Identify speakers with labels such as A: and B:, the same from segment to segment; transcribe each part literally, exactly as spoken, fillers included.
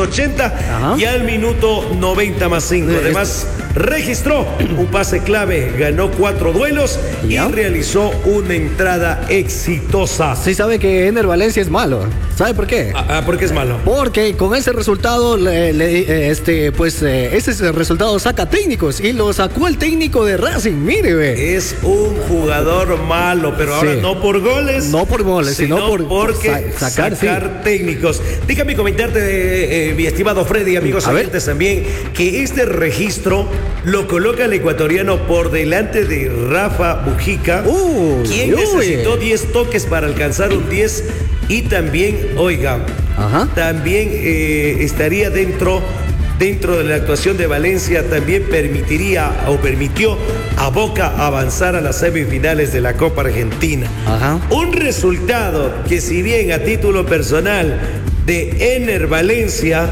A: minuto ochenta. Ajá. Y al minuto noventa más cinco. Además, registró un pase clave, ganó cuatro duelos ¿Ya? y realizó una entrada exitosa.
B: Sí sabe que Ener Valencia es malo. ¿Sabe por qué?
A: Ah, ¿por qué es malo?
B: Porque con ese resultado, le, le, este, pues eh, ese resultado saca técnicos y lo sacó el técnico de Racing. Mire, ve.
A: Es un jugador malo, pero ahora sí. no por goles.
B: No por goles, sino, sino por
A: porque sa sacar, sacar sí. técnicos. Déjame comentarte, eh, mi estimado Freddy, amigos oyentes también, que este registro lo coloca el ecuatoriano por delante de Rafa Mujica, uh, quien uy. necesitó diez toques para alcanzar un diez. Y también, oiga, Ajá. también eh, estaría dentro, dentro de la actuación de Valencia, también permitiría o permitió a Boca avanzar a las semifinales de la Copa Argentina. Ajá. Un resultado que, si bien a título personal de Ener Valencia,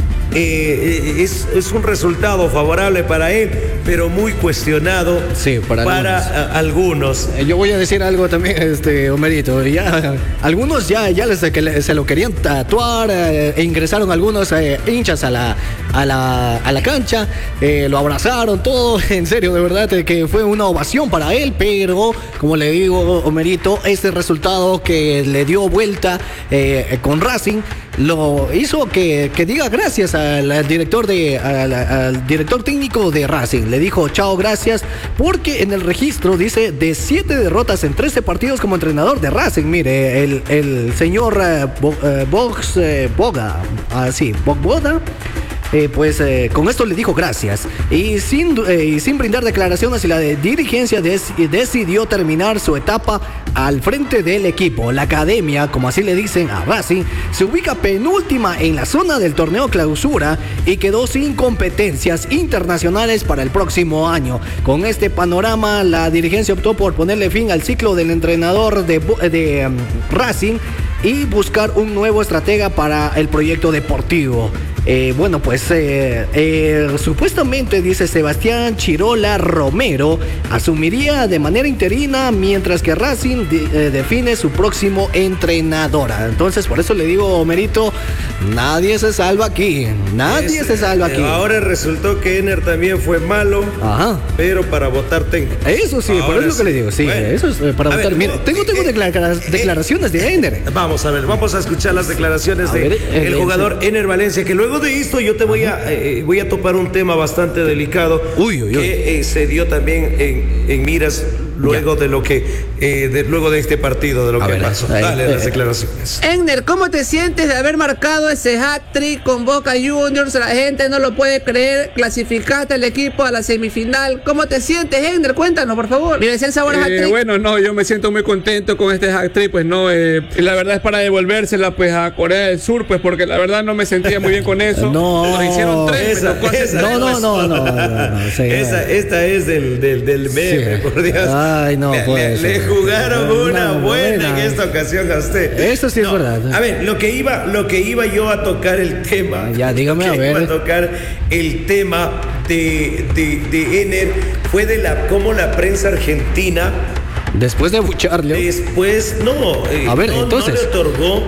A: Eh, es, es un resultado favorable para él, pero muy cuestionado
B: sí, para,
A: para algunos. A, algunos.
B: Eh, yo voy a decir algo también, este Homerito. Ya, algunos ya, ya les, que le, se lo querían tatuar, eh, e ingresaron algunos eh, hinchas a la, a la, a la cancha, eh, lo abrazaron, todo, en serio, de verdad, eh, que fue una ovación para él, pero, como le digo, Homerito, este resultado que le dio vuelta eh, con Racing, lo hizo que, que diga gracias al, al director de al, al director técnico de Racing. Le dijo chao, gracias, porque en el registro dice de siete derrotas en trece partidos como entrenador de Racing. Mire, el, el señor uh, Bo, uh, Box uh, Boga, así, uh, Boga. Eh, pues eh, con esto le dijo gracias y sin, eh, y sin brindar declaraciones, y la de dirigencia des, decidió terminar su etapa al frente del equipo. La academia, como así le dicen a Racing, se ubica penúltima en la zona del torneo clausura y quedó sin competencias internacionales para el próximo año. Con este panorama, la dirigencia optó por ponerle fin al ciclo del entrenador de, de um, Racing y buscar un nuevo estratega para el proyecto deportivo. Eh, bueno, pues eh, eh, supuestamente, dice Sebastián Chirola Romero, asumiría de manera interina mientras que Racing de, eh, define su próximo entrenador. Entonces, por eso le digo, Homerito, nadie se salva aquí, nadie es, se salva aquí.
A: Ahora resultó que Ener también fue malo, Ajá. pero para votar técnico.
B: Eso sí, ahora por eso es lo que le digo, sí, bueno, eso es eh, para votar. Ver, Mira, tengo, tengo eh, declara eh, declaraciones de Ener.
A: Vamos a ver, vamos a escuchar las declaraciones del de eh, jugador eh, Ener Valencia, que luego de esto yo te voy a eh, voy a topar un tema bastante delicado uy, uy, uy. que eh, se dio también en, en miras luego ya. de lo que eh, de, luego de este partido, de lo a que ver, pasó. Ahí, Dale eh, las declaraciones.
C: Ener, ¿cómo te sientes de haber marcado ese hat-trick con Boca Juniors? La gente no lo puede creer. Clasificaste al equipo a la semifinal. ¿Cómo te sientes, Ener? Cuéntanos, por favor. Mira, ¿es el sabor a hat-trick?
D: Bueno, no, yo me siento muy contento con este hat-trick, pues no, eh, la verdad es para devolvérsela pues a Corea del Sur, pues porque la verdad no me sentía muy bien con eso.
B: No,
D: nos hicieron tres,
A: esa,
D: me
A: esa,
B: no, no, no, no, no, no, no sí,
A: esa, esta es del, del, del meme, sí. por Dios.
B: Ay, no,
A: le,
B: pues,
A: le, le jugaron
B: no,
A: una
B: no,
A: buena
B: no,
A: en esta ocasión a usted.
B: Eso sí no, es verdad.
A: A ver, lo que iba, lo que iba yo a tocar el tema.
B: Ya, dígame a ver.
A: Iba a tocar el tema de, de, de Ener fue de la cómo la prensa argentina.
B: Después de bucharle.
A: Después, no. Eh,
B: a ver,
A: no,
B: entonces.
A: No le otorgó.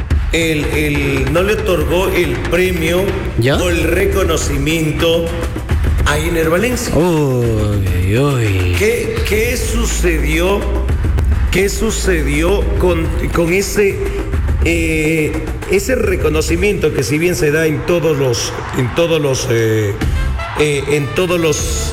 A: El, el, no le otorgó el premio ¿Ya? o el reconocimiento a Ener Valencia.
B: Uy, uy.
A: ¿Qué, qué sucedió? ¿Qué sucedió con, con ese, eh, ese reconocimiento que, si bien se da en todos los, en todos los, eh, eh, en todos los,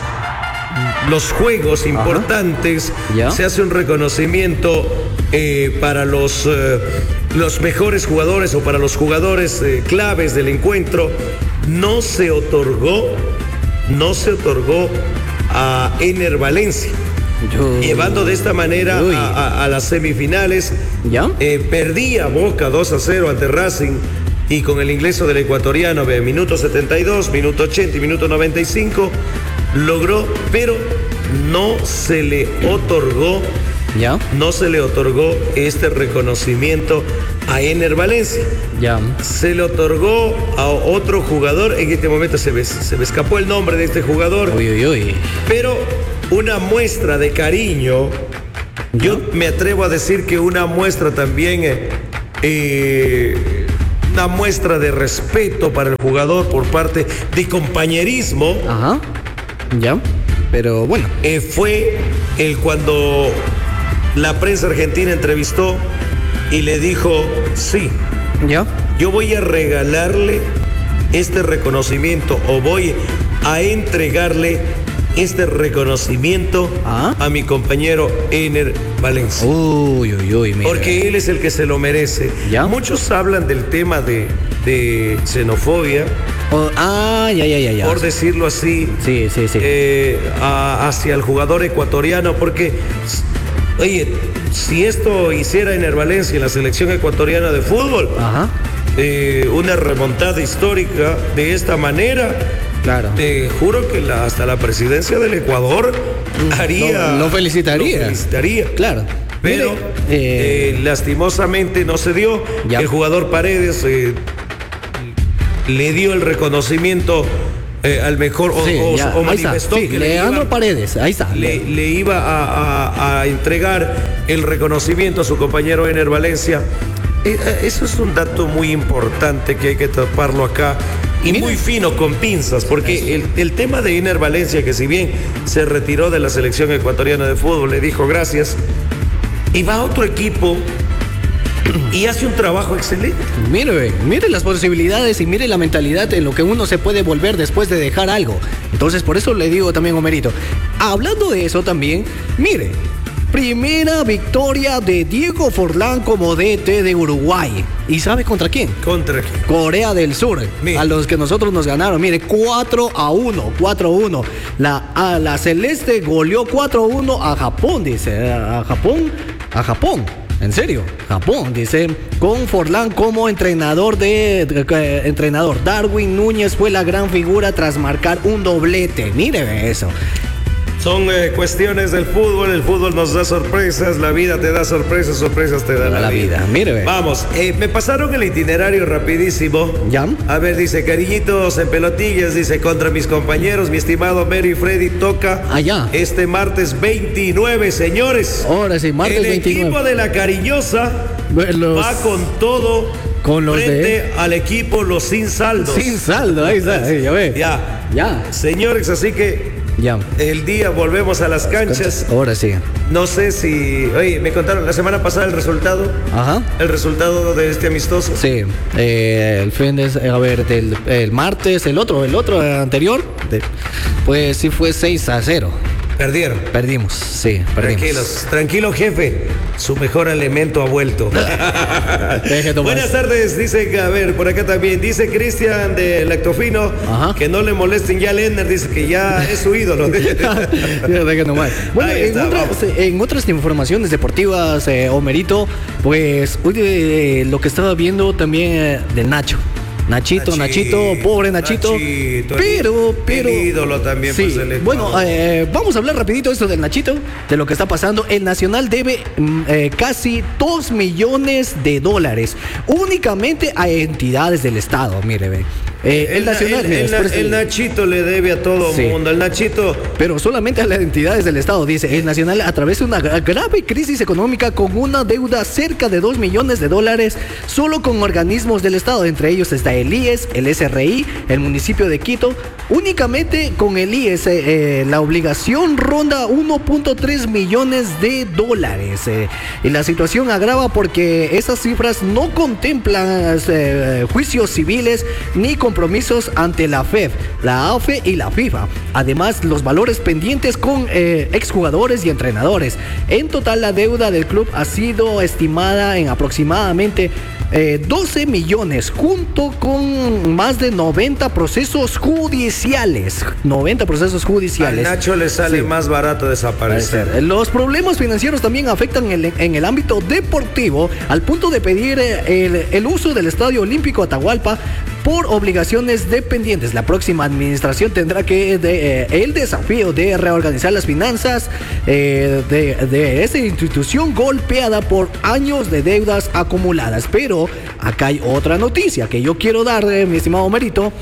A: los juegos importantes, se hace un reconocimiento eh, para los eh, los mejores jugadores o para los jugadores eh, claves del encuentro? No se otorgó, no se otorgó a Ener Valencia. Yo... llevando de esta manera a, a, a las semifinales.
B: ¿Ya?
A: Eh, perdía Boca dos a cero ante Racing, y con el ingreso del ecuatoriano, ve, minuto setenta y dos, minuto ochenta y minuto noventa y cinco, logró, pero no se le otorgó,
B: ¿Ya?
A: no se le otorgó este reconocimiento a Ener Valencia.
B: Ya.
A: Se le otorgó a otro jugador. En este momento se me, se me escapó el nombre de este jugador.
B: Uy, uy, uy.
A: Pero una muestra de cariño, ¿Ya? yo me atrevo a decir que una muestra también eh, una muestra de respeto para el jugador por parte de compañerismo.
B: Ajá. Ya. Pero bueno.
A: Eh, fue el cuando la prensa argentina entrevistó y le dijo, sí,
B: Ya.
A: yo voy a regalarle este reconocimiento o voy a entregarle este reconocimiento
B: ¿Ah?
A: a mi compañero Ener Valencia.
B: Uy, uy, uy, mira.
A: Porque él es el que se lo merece.
B: ¿Ya?
A: Muchos hablan del tema de, de xenofobia,
B: Oh, ah, ya, ya, ya, ya.
A: por decirlo así,
B: Sí, sí, sí.
A: eh, a- hacia el jugador ecuatoriano, porque, oye, si esto hiciera Ener Valencia en la selección ecuatoriana de fútbol,
B: Ajá.
A: eh, una remontada histórica de esta manera,
B: Claro.
A: te juro que la- hasta la presidencia del Ecuador haría...
B: Lo- lo felicitaría.
A: lo felicitaría.
B: Claro.
A: Pero
B: Mire, eh,
A: eh, lastimosamente no se dio.
B: Ya.
A: El jugador Paredes eh, le dio el reconocimiento eh, al mejor o,
B: sí,
A: o-
B: ya,
A: o
B: ahí está.
A: manifestó
B: Sí,
A: que le
B: Leandro
A: iba,
B: Paredes, ahí está.
A: le, le iba a, a- a entregar el reconocimiento a su compañero Ener Valencia. Eh, eh, eso es un dato muy importante que hay que taparlo acá. Y
B: Mira.
A: muy fino, con pinzas, porque el, el tema de Ener Valencia, que si bien se retiró de la selección ecuatoriana de fútbol, le dijo gracias, y va a otro equipo y hace un trabajo excelente.
B: Mire, ve, mire las posibilidades y mire la mentalidad en lo que uno se puede volver después de dejar algo. Entonces, por eso le digo también, Homerito, hablando de eso también, mire, primera victoria de Diego Forlán como D T de Uruguay. ¿Y sabe contra quién?
A: ¿Contra quién?
B: Corea del Sur,
A: Mira.
B: a los que nosotros nos ganaron, mire, cuatro a uno, cuatro a uno. La, a la Celeste goleó cuatro a uno a Japón, dice, a Japón, a Japón. En serio, Japón, dice, con Forlán como entrenador de, de- de- entrenador. Darwin Núñez fue la gran figura tras marcar un doblete. Mire eso.
A: Son eh, cuestiones del fútbol, el fútbol nos da sorpresas, la vida te da sorpresas, sorpresas te da la,
B: La vida, mire, ve.
A: Vamos, eh, me pasaron el itinerario rapidísimo.
B: ¿Ya?
A: A ver, dice, cariñitos en pelotillas, dice, contra mis compañeros, mi estimado Mary Freddy toca
B: Allá.
A: este martes veintinueve, señores.
B: Ahora sí, martes
A: el
B: veintinueve.
A: equipo de la cariñosa
B: Los-
A: va con todo
B: Con los
A: frente
B: de-
A: al equipo los sin saldos.
B: Sin saldo, ahí está, ahí, ya ve.
A: Ya.
B: Ya.
A: Señores, así que
B: Ya.
A: el día volvemos a las canchas.
B: Ahora sí.
A: No sé si... Oye, me contaron la semana pasada el resultado.
B: Ajá.
A: El resultado de este amistoso.
B: Sí, eh, el fin de, a ver, del el martes, el otro, el otro eh, anterior, de- pues sí fue seis a cero.
A: Perdieron.
B: Perdimos, sí, perdimos.
A: Tranquilos, tranquilo jefe, su mejor elemento ha vuelto.
B: Deje tomar.
A: Buenas tardes, dice, que, a ver, por acá también, dice Cristian de Lactofino,
B: Ajá.
A: que no le molesten ya a Lenner, dice que ya es su ídolo.
B: Ya, deje nomás. Bueno,
A: Ahí
B: en,
A: está,
B: otras,
A: vamos.
B: en otras informaciones deportivas, eh, Homerito, pues hoy eh, lo que estaba viendo también eh, del Nacho. Nachito, Nachito,
A: Nachito,
B: pobre Nachito.
A: Nachito,
B: pero,
A: el
B: pero.
A: ídolo también,
B: Sí.
A: pues, del Ecuador.
B: Bueno, eh, vamos a hablar rapidito esto del Nachito, de lo que está pasando. El Nacional debe mm, eh, casi dos millones de dólares únicamente a entidades del Estado. Mire, ve. Eh, el,
A: El,
B: Nacional.
A: el-
B: mire,
A: el-
B: espérese.
A: el Nachito le debe a todo
B: Sí.
A: mundo. El Nachito.
B: Pero solamente a las entidades del Estado, dice. El Nacional atraviesa una gra- grave crisis económica con una deuda cerca de dos millones de dólares solo con organismos del Estado. Entre ellos está el I E S, el S R I, el municipio de Quito. Únicamente con el I E S eh, la obligación ronda uno punto tres millones de dólares. eh. Y la situación agrava porque esas cifras no contemplan eh, juicios civiles ni compromisos ante la F E D, la A F E y la FIFA. Además, los valores pendientes con eh, exjugadores y entrenadores. En total, la deuda del club ha sido estimada en aproximadamente eh, doce millones, junto con más de noventa procesos judiciales. noventa procesos
A: Al
B: judiciales.
A: Nacho le sale
B: Sí.
A: más barato desaparecer.
B: Los problemas financieros también afectan el- en el ámbito deportivo al punto de pedir eh, el, el uso del Estadio Olímpico Atahualpa por obligaciones dependientes. La próxima administración tendrá que de, eh, el desafío de reorganizar las finanzas eh, de, de esta institución golpeada por años de deudas acumuladas. Pero acá hay otra noticia que yo quiero dar, eh, mi estimado Merito.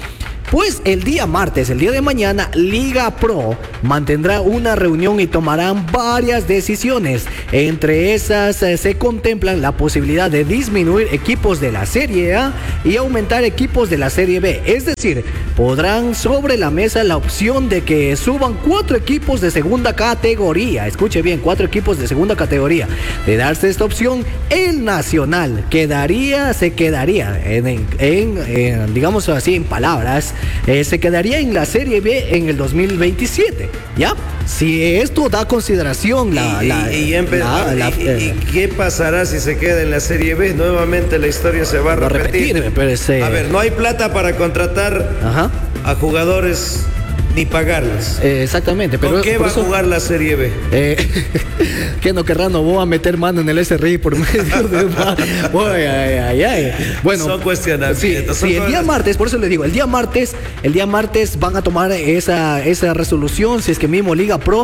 B: Pues el día martes, el día de mañana, Liga Pro mantendrá una reunión y tomarán varias decisiones. Entre esas eh, se contemplan la posibilidad de disminuir equipos de la Serie A y aumentar equipos de la Serie B. Es decir, podrán sobre la mesa la opción de que suban cuatro equipos de segunda categoría. Escuche bien, cuatro equipos de segunda categoría. De darse esta opción, el Nacional quedaría, se quedaría en, en, en, en digamos así, en palabras, eh, se quedaría en la Serie B en el dos mil veintisiete. ¿Ya? Si esto da consideración la...
A: ¿Y,
B: la,
A: y, y, empe-
B: la, la,
A: y,
B: eh,
A: y qué pasará si se queda en la Serie B? Nuevamente la historia se va a repetir.
B: repetir pero ese,
A: A ver, no hay plata para contratar
B: Ajá.
A: a jugadores ni pagarles.
B: Eh, exactamente. Pero
A: ¿Con qué va
B: eso,
A: a jugar la Serie B?
B: Eh, que no querrá, no voy a meter mano en el S R I por medio de... Ay, ay, ay, ay. Bueno,
A: son cuestionamientos.
B: Sí,
A: son
B: sí, el día martes, por eso le digo, el día martes, el día martes van a tomar esa, esa resolución, si es que mismo Liga Pro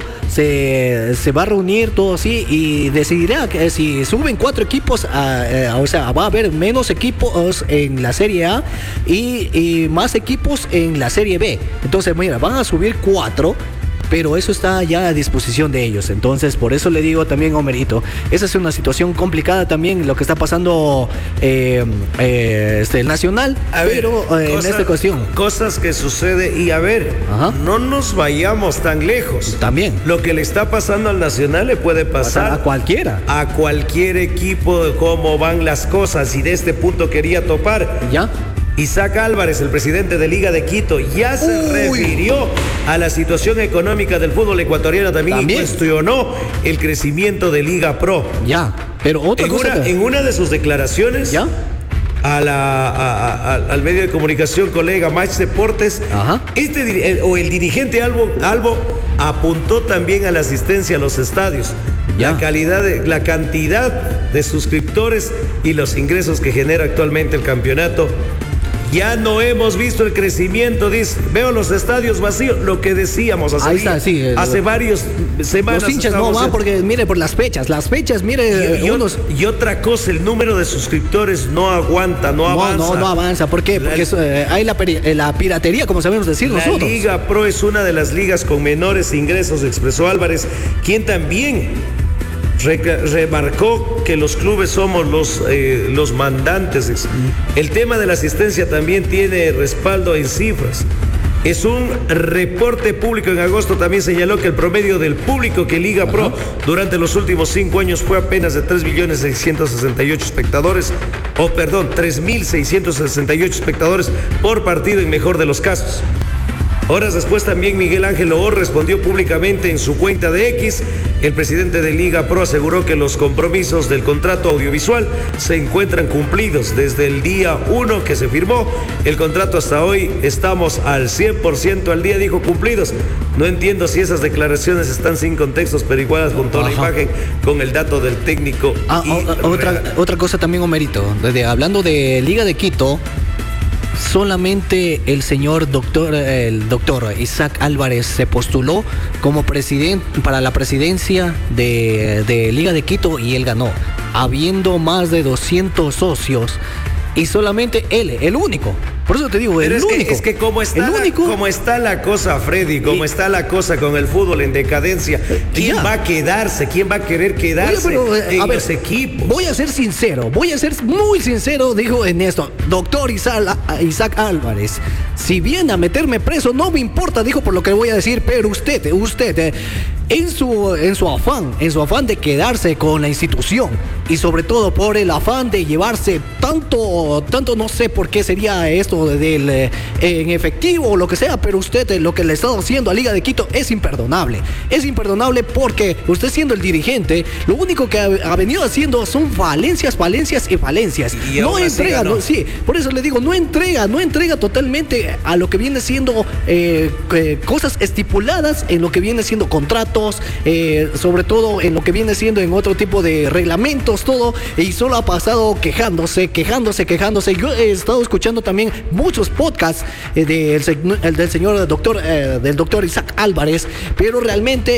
B: se, se va a reunir todo así y decidirá que si suben cuatro equipos, a, eh, o sea, va a haber menos equipos en la Serie A y, y más equipos en la Serie B. Entonces, mira, van a subir cuatro, pero eso está ya a disposición de ellos. Entonces, por eso le digo también a Homerito, esa es una situación complicada también lo que está pasando eh, eh, este, el Nacional,
A: A ver,
B: pero eh,
A: cosas,
B: en esta cuestión.
A: Cosas que sucede y a ver,
B: Ajá.
A: no nos vayamos tan lejos.
B: También.
A: Lo que le está pasando al Nacional le puede pasar
B: A cualquiera.
A: a cualquier equipo de cómo van las cosas, y de este punto quería topar.
B: ¿Ya?
A: Isaac Álvarez, el presidente de Liga de Quito, ya se
B: Uy.
A: refirió a la situación económica del fútbol ecuatoriano también,
B: También.
A: y cuestionó el crecimiento de Liga Pro.
B: Ya. Pero otra
A: En
B: cosa
A: una,
B: que-
A: en una de sus declaraciones
B: ¿Ya?
A: a la, a- a- al medio de comunicación colega Match Deportes,
B: Ajá.
A: este dir- el- o el dirigente Albo, Albo apuntó también a la asistencia a los estadios,
B: Ya.
A: la calidad de, la cantidad de suscriptores y los ingresos que genera actualmente el campeonato. Ya no hemos visto el crecimiento, dice. Veo los estadios vacíos, lo que decíamos hace,
B: Ahí está,
A: días,
B: sí, el-
A: hace varios semanas.
B: Los hinchas no
A: estamos
B: van
A: en-
B: porque, mire, por las fechas. Las fechas, mire,
A: y, y-
B: unos...
A: y otra cosa, el número de suscriptores no aguanta, no,
B: No,
A: avanza.
B: no, no avanza. ¿Por qué? Porque
A: La-
B: eso, eh, hay la, peri- eh, la piratería, como sabemos decir
A: La
B: nosotros.
A: Liga Pro es una de las ligas con menores ingresos, expresó Álvarez, quien también reca- remarcó que los clubes somos los, eh, los mandantes. El tema de la asistencia también tiene respaldo en cifras. Es un reporte público en agosto, también señaló que el promedio del público que Liga Pro
B: Ajá.
A: durante los últimos cinco años fue apenas de tres millones seiscientos sesenta y ocho espectadores, o perdón, tres mil seiscientos sesenta y ocho espectadores por partido en mejor de los casos. Horas después también Miguel Ángel Oor respondió públicamente en su cuenta de X. El presidente de Liga Pro aseguró que los compromisos del contrato audiovisual se encuentran cumplidos desde el día uno que se firmó. El contrato hasta hoy estamos al cien por ciento al día, dijo, cumplidos. No entiendo si esas declaraciones están sin contextos, pero igual juntó la
B: Ajá.
A: imagen con el dato del técnico.
B: Ah,
A: y
B: o- otra,
A: real.
B: otra cosa también, Homerito. Desde, hablando de Liga de Quito, solamente el señor doctor, el doctor Isaac Álvarez se postuló como presidente para la presidencia de, de Liga de Quito y él ganó, habiendo más de doscientos socios y solamente él, el único. Por eso te digo,
A: Pero
B: el
A: es
B: único.
A: que, es que como está,
B: el
A: la,
B: único.
A: como está la cosa, Freddy, como
B: Y-
A: está la cosa con el fútbol en decadencia, ¿quién
B: Ya.
A: va a quedarse? ¿Quién va a querer quedarse
B: Oye, pero, eh,
A: en
B: a ver,
A: los equipos?
B: Voy a ser sincero, voy a ser muy sincero, dijo en esto, doctor Isaac, Isaac Álvarez. Si viene a meterme preso, no me importa, dijo por lo que voy a decir, pero usted, usted, eh, en su, en su afán, en su afán de quedarse con la institución y sobre todo por el afán de llevarse tanto, tanto no sé por qué sería esto del eh, en efectivo o lo que sea, pero usted eh, lo que le está haciendo a Liga de Quito es imperdonable. Es imperdonable porque usted siendo el dirigente, lo único que ha, ha venido haciendo son falencias, falencias y falencias.
A: Y
B: no
A: aún así
B: entrega,
A: ganó.
B: no, sí, por eso le digo, no entrega, no entrega totalmente a lo que viene siendo eh, eh, cosas estipuladas en lo que viene siendo contratos, eh, sobre todo en lo que viene siendo en otro tipo de reglamentos, todo, y solo ha pasado quejándose, quejándose, quejándose. Yo he estado escuchando también muchos podcasts eh, del, se- el del señor doctor, eh, del doctor Isaac Álvarez, pero realmente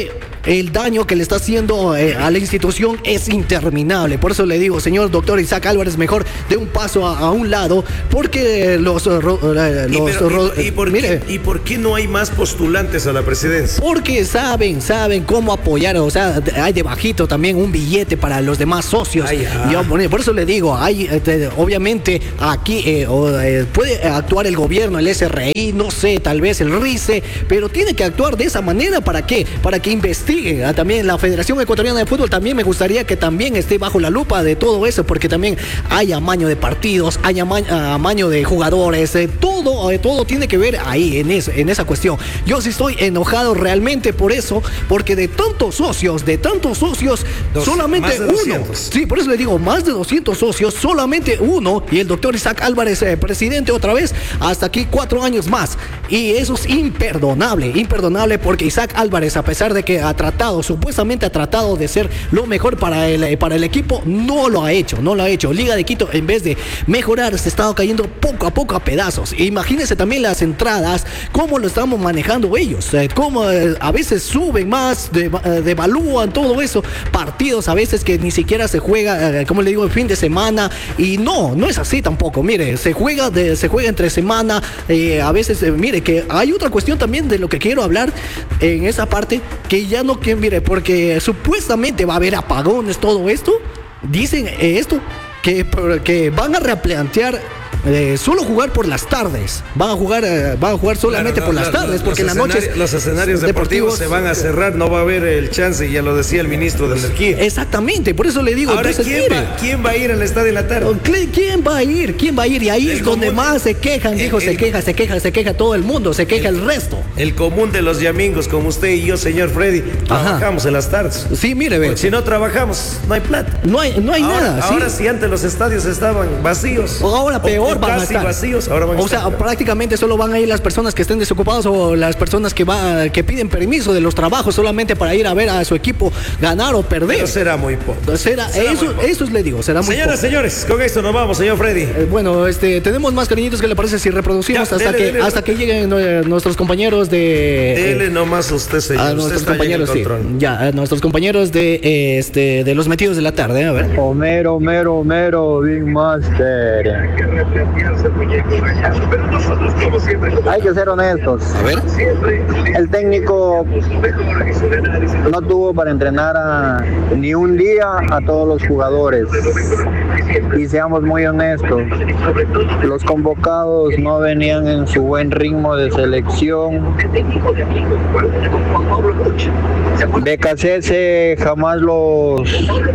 B: el daño que le está haciendo eh, a la institución es interminable. Por eso le digo, señor doctor Isaac Álvarez, mejor de un paso a, a un lado, porque los... Uh, ro, uh, los
A: ¿Y, pero, y, y, por
B: mire,
A: qué, ¿Y por qué no hay más postulantes a la presidencia?
B: Porque saben, saben cómo apoyar, o sea, hay debajito también un billete para los demás socios. Ay, Yo, por eso le digo, hay, eh, obviamente aquí eh, eh, puede actuar el gobierno, el S R I, no sé, tal vez el RICE, pero tiene que actuar de esa manera. ¿Para qué? Para que investigue. Ah, también la Federación Ecuatoriana de Fútbol también me gustaría que también esté bajo la lupa de todo eso, porque también hay amaño de partidos, hay amaño, amaño de jugadores, eh, todo, eh, todo tiene que ver ahí, en, eso, en esa cuestión. Yo sí estoy enojado realmente por eso, porque de tantos socios, de tantos socios, Dos, solamente uno. Sí, por eso le digo, más de doscientos socios, solamente uno, y el doctor Isaac Álvarez, eh, presidente otra vez, hasta aquí cuatro años más. Y eso es imperdonable, imperdonable, porque Isaac Álvarez, a pesar de que ha tratado, supuestamente ha tratado de ser lo mejor para el, para el equipo, no lo ha hecho, no lo ha hecho. Liga de Quito, en vez de mejorar, se ha estado cayendo poco a poco a pedazos. Imagínense también las entradas, cómo lo estamos manejando ellos, eh, cómo eh, a veces suben más, de, eh, devalúan todo eso, partidos a veces que ni siquiera se juega, eh, como le digo, el fin de semana, y no, no es así tampoco. Mire, se juega, de, se juega entre semana, eh, a veces, eh, mire, que hay otra cuestión también de lo que quiero hablar en esa parte, que ya no, que mire, porque supuestamente va a haber apagones, todo esto, dicen eh, esto, que, que van a replantear Eh, solo jugar por las tardes. Van a jugar, eh, van a jugar solamente claro, no, por las tardes, no, porque en las noches
A: los escenarios deportivos, deportivos se van a cerrar, no va a haber el chance, ya lo decía el ministro de Energía.
B: Exactamente, por eso le digo.
A: Ahora,
B: entonces,
A: ¿quién, va, ¿quién va a ir al estadio en la tarde?
B: ¿Quién va a ir? ¿Quién va a ir? Y ahí el es común, donde más se quejan, dijo, el, se queja, se queja, se queja todo el mundo, se queja el, el resto.
A: El común de los yamingos, como usted y yo, señor Freddy, trabajamos Ajá. en las tardes.
B: Sí, mire, ve.
A: Si no trabajamos, no hay plata.
B: No hay, no hay
A: ahora,
B: nada.
A: Ahora
B: sí.
A: si antes los estadios estaban vacíos,
B: ahora peor
A: o, o
B: van
A: casi
B: a estar.
A: vacíos. Ahora van a
B: o sea, estar. prácticamente solo van a ir las personas que estén desocupadas o las personas que va, que piden permiso de los trabajos solamente para ir a ver a su equipo ganar o perder.
A: Pero será muy poco.
B: Será,
A: será
B: eso,
A: muy poco.
B: Eso le digo, será muy
A: Señoras,
B: poco.
A: señores, con esto nos vamos, señor Freddy.
B: Eh, bueno, este, tenemos más cariñitos. ¿Qué le parece si reproducimos ya, hasta dele, que dele, hasta que lleguen eh, nuestros compañeros de?
A: Dele eh, nomás usted, señor.
B: A nuestros
A: usted
B: compañeros, sí. Ya, a nuestros compañeros de eh, este de los metidos de la tarde, a ver.
E: Homero, Homero, Homero, Big Master. Hay que ser honestos.
B: A ver.
E: El técnico no tuvo para entrenar a, ni un día a todos los jugadores. Y seamos muy honestos, los convocados no venían en su buen ritmo de selección. B K C S jamás los,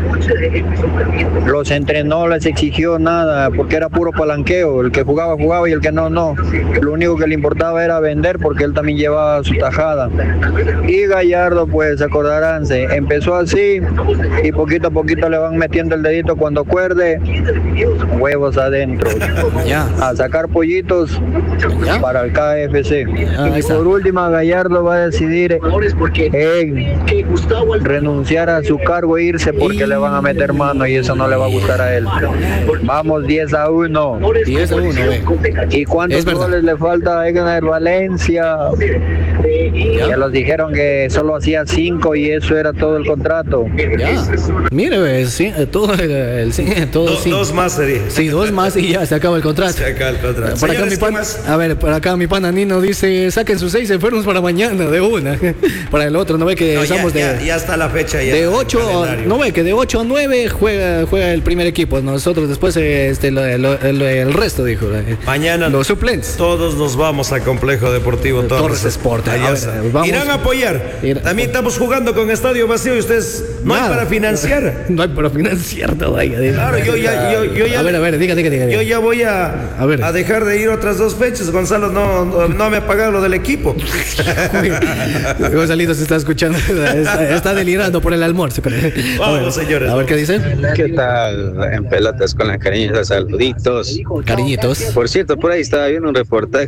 E: los entrenó, les exigió nada, porque era puro palanqueo. El que jugaba, jugaba y el que no, no. Lo único que le importaba era vender, porque él también llevaba su tajada. Y Gallardo, pues acordarán, se empezó así y poquito a poquito le van metiendo el dedito cuando acuerde, huevos adentro.
B: Ya.
E: A sacar pollitos
B: ya.
E: para el K F C.
B: Ah,
E: y por último, Gallardo va a decidir eh, renunciar a su cargo e irse, porque y... le van a meter mano y eso no le va a gustar a él. Vamos diez a uno.
B: diez a uno, eh.
E: ¿Y cuántos goles le falta a Egner Valencia? Ya. Ya los dijeron que solo hacía cinco y eso era todo el contrato.
B: Ya. Mire, sí, todo el, el sí, todo
A: Do,
B: sí.
A: Dos más sería.
B: Sí, dos más y ya se acaba el contrato.
A: Se acaba el contrato.
B: Para acá mi pan, a ver, para acá mi pana Nino dice, saquen sus seis enfermos para mañana, de una. Para el otro, no ve que
A: no,
B: estamos
A: ya,
B: de...
A: Ya, ya está la fecha. Ya
B: de ocho, no ve que de ocho a nueve juega, juega el primer equipo. Nosotros después, este, lo, lo, el, el resto, dijo.
A: Mañana
B: los suplentes.
A: Todos nos vamos al Complejo Deportivo Torres,
B: Torres Sport.
A: Allá ver, vamos. Irán a apoyar. Ir... También estamos jugando con estadio vacío y ustedes no Nada. hay para financiar.
B: No hay para financiar todavía.
A: Claro, yo ya, yo, yo ya.
B: A ver, a ver, diga, diga, diga.
A: Yo ya voy a, a, ver. a dejar de ir otras dos fechas. Gonzalo no, no, no me ha pagado lo del equipo.
B: Gonzalito se está escuchando, está, está delirando por el almuerzo.
A: Vamos, ver, señores.
B: A ver qué dice.
F: ¿Qué tal? En pelotas con las cariñitas, saluditos.
B: Cariñitos.
F: Por cierto, por ahí estaba viendo un reportaje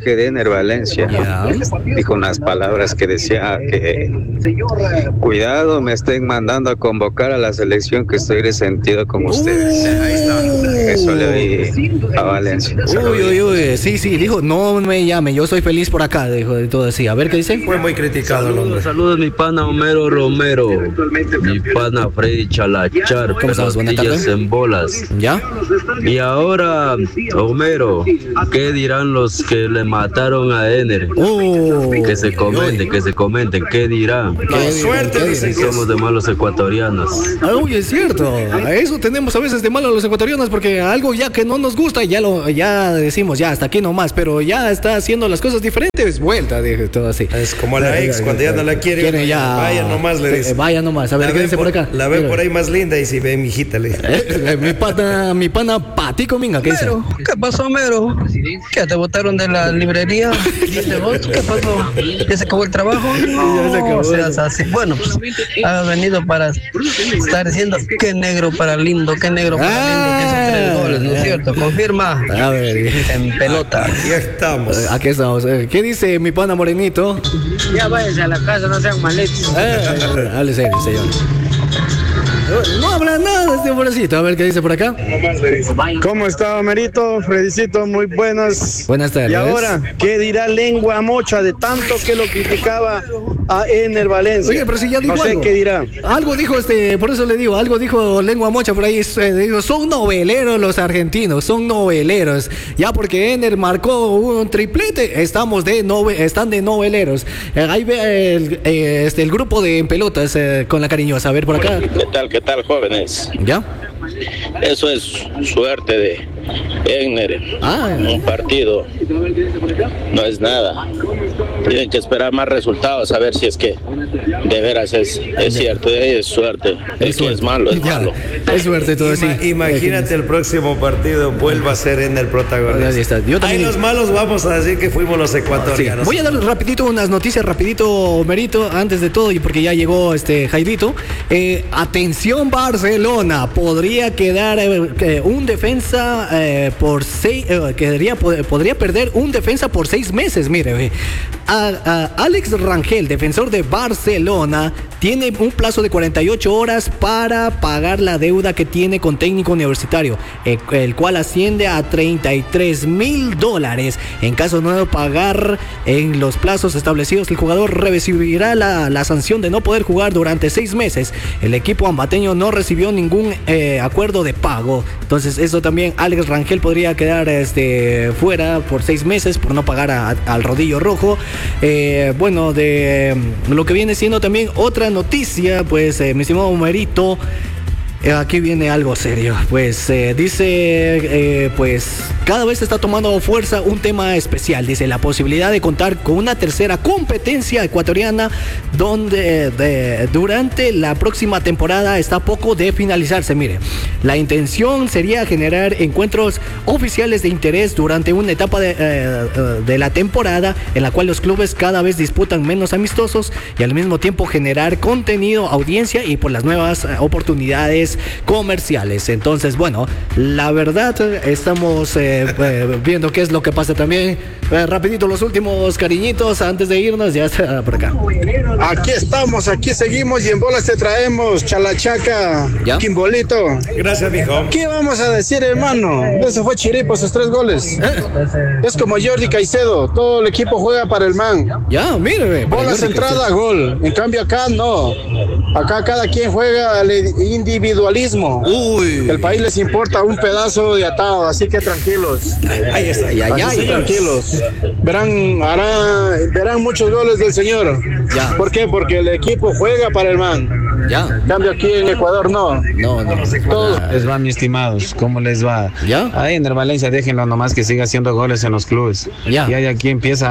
F: fichaje de Ener Valencia.
B: Ya.
F: Dijo unas palabras que decía que cuidado, me estén mandando a convocar a la selección, que estoy resentido con ustedes. Ahí está. Eso le oí a Valencia.
B: Uy, uy, uy, sí, sí, dijo, no me llame, yo soy feliz por acá, dijo de todo así. A ver qué dice.
A: Fue muy criticado el hombre.
G: Saludos, saludos, mi pana Homero Romero, mi pana Freddy Chalachar,
B: ¿Cómo estamos? Buenas
G: pelotillas
B: tardes.
G: en bolas.
B: ¿Ya?
G: Y ahora, Homero, ¿qué dirán los que le mataron a Ener?
B: Oh,
G: Que se comenten, que se comenten, ¿qué dirán?
A: La suerte, dicen que
G: Somos de malos ecuatorianos.
B: Ah, uy, es cierto. A eso tenemos a veces de malo a los ecuatorianos, porque algo ya que no nos gusta, ya lo ya decimos, ya hasta aquí nomás, pero ya está haciendo las cosas diferentes, vuelta, dije todo así.
A: es como la ex, cuando ya no la quiere,
B: Quiere ya,
A: vaya nomás, le dice.
B: eh, vaya nomás, a ver,
A: La
B: ¿qué
A: ve
B: dice por acá?
A: La ve
B: Mira.
A: por ahí más linda y si ve mi hijita, le dice.
B: Eh, mi pana, mi pana Patico Minga, ¿qué dice?
H: Mero, ¿qué pasó, Mero? ¿Qué, te botaron de la librería? ¿De vos? ¿Qué pasó? ¿Ya se acabó el trabajo? No,
B: Ya se acabó.
H: o sea, así. Bueno, pues has venido para estar diciendo qué negro para lindo, qué negro para lindo, que esos tres goles, ¿no es cierto? Confirma.
B: A ver,
H: En pelota.
A: Ya estamos.
B: aquí estamos. Eh, ¿Qué dice mi pana Morenito?
I: Ya váyanse a la casa, no sean maletos.
B: Eh, hable serio, señor. No, no habla nada este pobrecito. A ver qué dice por acá.
J: ¿Cómo está, Merito? Fredicito, muy buenas.
B: Buenas tardes.
J: Y ahora, ¿qué dirá Lengua Mocha de tanto que lo criticaba a Ener Valencia?
B: Oye, pero si ya dijo
J: no sé
B: algo.
J: qué dirá.
B: Algo dijo este, por eso le digo, algo dijo Lengua Mocha por ahí, eh, digo, son noveleros los argentinos, son noveleros. Ya porque Ener marcó un triplete, estamos de nove, están de noveleros. Eh, ahí ve el, eh, este, el grupo de en pelotas eh, con la cariñosa. A ver por acá.
K: ¿Qué tal, qué tal, jóvenes?
B: ¿Ya?
K: Eso es suerte de Ener.
B: Ah.
K: Un partido no es nada. Tienen que esperar más resultados a ver si es que de veras es, es cierto, es suerte. Es que es malo, es
B: Ya,
K: malo.
B: es suerte todo así.
A: Ima- Imagínate el próximo partido, vuelva a ser en el protagonista.
B: Ahí está. Yo también-
A: Ahí los malos vamos a decir que fuimos los
B: Sí,
A: ecuatorianos.
B: voy a dar rapidito unas noticias, rapidito, Merito, antes de todo, y porque ya llegó este Jairito. Eh, atención, Barcelona, podría quedar eh, eh, un defensa eh, por seis, eh, quedaría, pod- podría perder un defensa por seis meses, mire, ve. A- a Alex Rangel, defensor de Barcelona, tiene un plazo de cuarenta y ocho horas para pagar la deuda que tiene con técnico universitario, el, el cual asciende a treinta y tres mil dólares. En caso de no pagar en los plazos establecidos, el jugador recibirá la, la sanción de no poder jugar durante seis meses. El equipo ambateño no recibió ningún eh, acuerdo de pago. Entonces, eso también, Alex Rangel podría quedar este, fuera por seis meses por no pagar a- al rodillo rojo. Eh, bueno, de mm, lo que viene siendo también otra noticia, pues, eh, mi estimado Merito. Eh, Aquí viene algo serio, pues eh, dice, eh, pues cada vez está tomando fuerza un tema especial, dice la posibilidad de contar con una tercera competencia ecuatoriana donde eh, de- durante la próxima temporada está a poco de finalizarse. Mire, la intención sería generar encuentros oficiales de interés durante una etapa de, eh, eh, de la temporada en la cual los clubes cada vez disputan menos amistosos y al mismo tiempo generar contenido, audiencia y por las nuevas eh, oportunidades comerciales. Entonces, bueno, la verdad, eh, estamos eh, eh, viendo qué es lo que pasa también. Eh, rapidito, los últimos cariñitos antes de irnos, ya está por acá.
J: Aquí estamos, aquí seguimos y en bolas te traemos, Chalachaca,
B: ¿Ya?
J: Quimbolito.
A: Gracias, mijo.
J: ¿Qué vamos a decir, hermano? Eso fue chiripo, esos tres goles. Es como Jordi Caicedo, todo el equipo juega para el man.
B: Ya, mire.
J: Bola centrada, gol. En cambio acá no. Acá cada quien juega al individualismo.
B: Uy.
J: El país les importa un pedazo de atado, así que tranquilos.
A: Ahí está.
B: Ay, ay,
J: Así
B: ay.
J: que tranquilos. Verán, hará, verán muchos goles del señor.
B: Ya.
J: ¿Por qué? Porque el equipo juega para el man.
B: Ya.
J: En cambio aquí en Ecuador no.
B: No, no.
J: Todos.
L: Les va, mis estimados, ¿cómo les va?
B: ¿Ya?
L: Ahí en el Valencia déjenlo nomás que siga haciendo goles en los clubes.
B: Ya.
L: Y ahí aquí empieza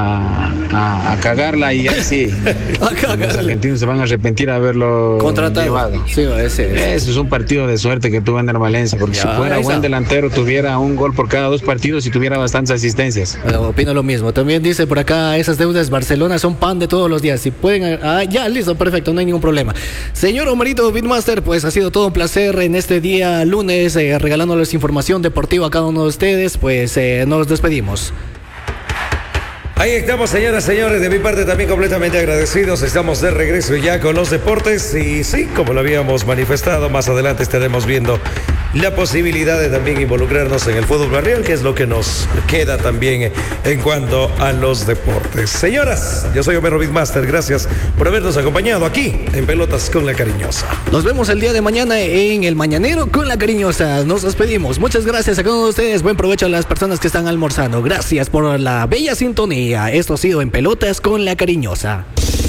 L: a, a- a cagarla y ahí sí.
B: A cagarla.
L: Los argentinos se van a arrepentir de haberlo
B: Contratado.
L: llevado.
B: Sí, ese.
L: Eso es un partido de suerte que tuvo en el Valencia, porque
B: Ya,
L: si fuera
B: ahí
L: buen
B: está.
L: delantero tuviera un gol por cada dos partidos y tuviera bastantes asistencias.
B: Eh, Opino lo mismo. También dice por acá, esas deudas Barcelona son pan de todos los días. Si pueden... Ah, ya, listo, perfecto, no hay ningún problema. Señor Omerito Beatmaster, pues ha sido todo un placer en este día lunes, eh, regalándoles información deportiva a cada uno de ustedes. Pues eh, nos despedimos.
A: Ahí estamos, señoras, señores, de mi parte también completamente agradecidos. Estamos de regreso ya con los deportes y sí, como lo habíamos manifestado, más adelante estaremos viendo la posibilidad de también involucrarnos en el fútbol barrial, que es lo que nos queda también en cuanto a los deportes. Señoras, yo soy Homero Beatmaster, gracias por habernos acompañado aquí en Pelotas con la Cariñosa.
B: Nos vemos el día de mañana en el Mañanero con la Cariñosa. Nos despedimos. Muchas gracias a cada uno de ustedes. Buen provecho a las personas que están almorzando. Gracias por la bella sintonía. Esto ha sido en Pelotas con la Cariñosa.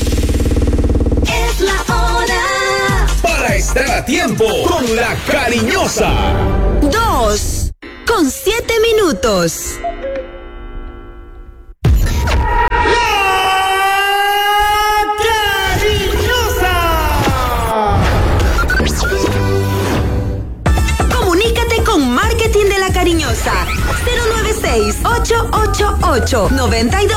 M: Es la hora
N: para estar a tiempo con la Cariñosa.
M: Dos con siete minutos. Comunícate con Marketing de la Cariñosa. cero nueve seis, ocho ocho ocho, nueve dos